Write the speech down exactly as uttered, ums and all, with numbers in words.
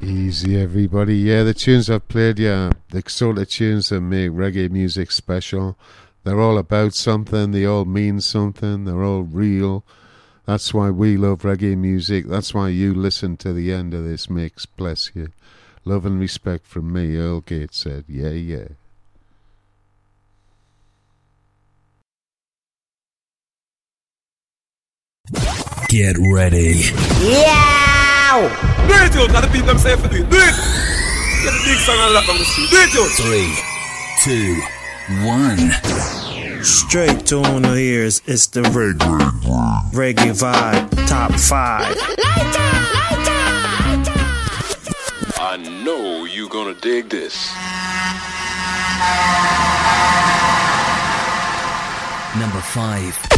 Easy, everybody. Yeah, the tunes I've played, yeah, the sort of tunes that make reggae music special. They're all about something. They all mean something. They're all real. That's why we love reggae music. That's why you listen to the end of this mix. Bless you. Love and respect from me, Earl Gates said. Yeah, yeah. Get ready. Yeah! Do it, you. Let the people them say for do it. Do it. Get the big song and lock on the street. Do it, you. Three, two, one. Straight tune of ears. It's the reggae, reggae vibe. Top five. I know you gonna dig this. Number five.